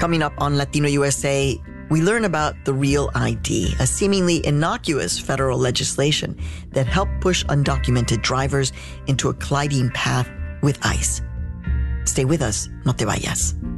Coming up on Latino USA, we learn about the Real ID, a seemingly innocuous federal legislation that helped push undocumented drivers into a colliding path with ICE. Stay with us, no te vayas.